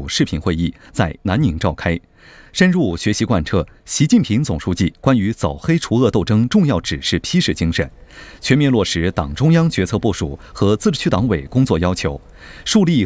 组视频会议在南宁召开，深入学习贯彻习近平总书记关于走黑除恶斗争重要指示批示精神，全面落实党中央决策部署和自治区党委工作要求，树立